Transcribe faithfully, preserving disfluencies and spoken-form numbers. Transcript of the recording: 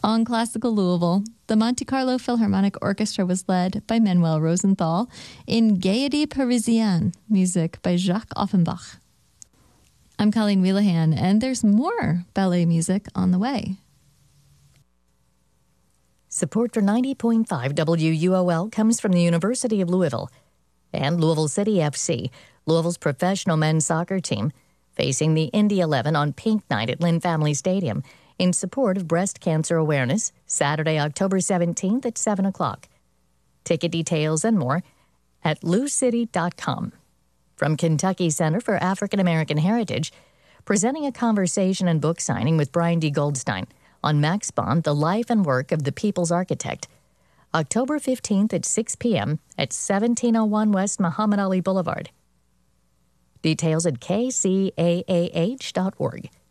On Classical Louisville, the Monte Carlo Philharmonic Orchestra was led by Manuel Rosenthal in Gaieté Parisienne, music by Jacques Offenbach. I'm Colleen Wheelahan, and there's more ballet music on the way. Support for ninety point five W U O L comes from the University of Louisville and Louisville City F C, Louisville's professional men's soccer team, facing the Indy eleven on Pink Night at Lynn Family Stadium in support of breast cancer awareness, Saturday, October seventeenth at seven o'clock. Ticket details and more at lou city dot com. From Kentucky Center for African American Heritage, presenting a conversation and book signing with Brian D. Goldstein on Max Bond, The Life and Work of the People's Architect, October fifteenth at six p.m. at seventeen oh one West Muhammad Ali Boulevard. Details at k c a a h dot org.